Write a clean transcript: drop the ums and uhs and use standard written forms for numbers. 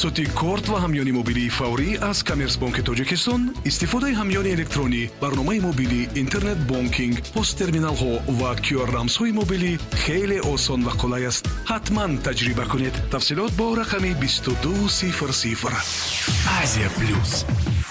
тавассути корт ва ҳамёни мобилии фаврӣ аз Коммерсбанки Тоҷикистон, истифодаи ҳамёни электронӣ, барномаи мобилӣ, интернет бонкинг, посттерминалҳо ва QR-рамзҳои мобилӣ хеле осон ва қулай аст. ҳатман таҷриба кунед. тафсилот бо рақами 2200. Азия Плюс.